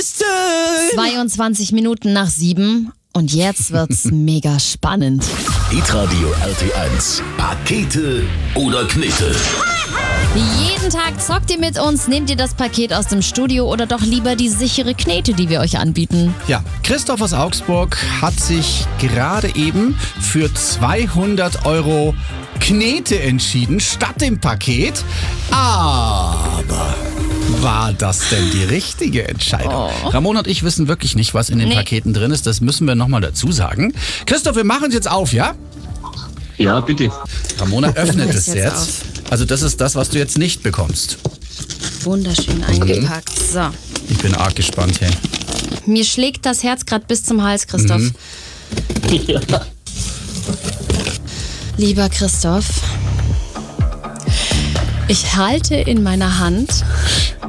22 Minuten nach 7 und jetzt wird's mega spannend. Hitradio RT1. Pakete oder Knete? Jeden Tag zockt ihr mit uns, nehmt ihr das Paket aus dem Studio oder doch lieber die sichere Knete, die wir euch anbieten. Ja, Christoph aus Augsburg hat sich gerade eben für 200 Euro Knete entschieden statt dem Paket. Aber war das denn die richtige Entscheidung? Ramona und ich wissen wirklich nicht, was in den Paketen drin ist. Das müssen wir nochmal dazu sagen. Christoph, wir machen es jetzt auf, ja? Ja, bitte. Ramona öffnet es jetzt jetzt. Also das ist das, was du jetzt nicht bekommst. Wunderschön eingepackt. So, Ich bin arg gespannt, hey. mir schlägt das Herz gerade bis zum Hals, Christoph. Ja. Lieber Christoph, ich halte in meiner Hand